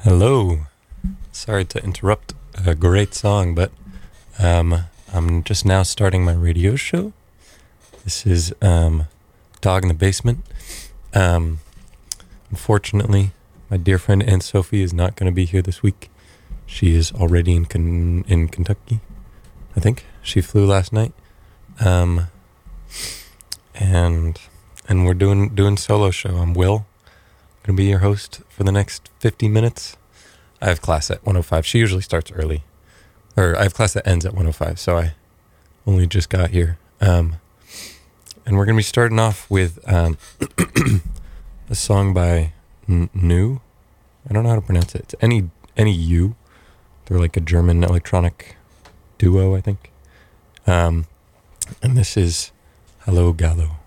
Hello. Sorry to interrupt a great song, but I'm just now starting my radio show. This is Dog in the Basement. Unfortunately, my dear friend Aunt Sophie is not going to be here this week. She is already in Kentucky, I think. She flew last night. And we're doing solo show. I'm Will. I'm going to be your host for the next 50 minutes. I have class at 1:05. She usually starts early. Or I have class that ends at 1:05, so I only just got here. And we're going to be starting off with a song by New. I don't know how to pronounce it. It's NEU. They're like a German electronic duo, I think. And this is Hello Gallo.